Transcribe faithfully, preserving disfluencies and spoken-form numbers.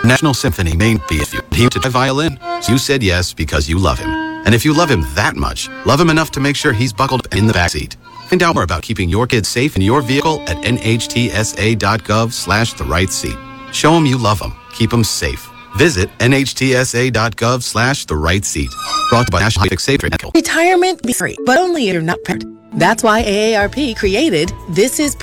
National Symphony may be if you he to violin. You said yes because you love him. And if you love him that much, love him enough to make sure he's buckled in the backseat. Find out more about keeping your kids safe in your vehicle at nhtsa.gov slash the right seat. Show them you love them. Keep them safe. Visit nhtsa.gov slash the right seat. Brought to by National Highway Safety Network. Retirement be free, but only if you're not prepared. That's why A A R P created This Is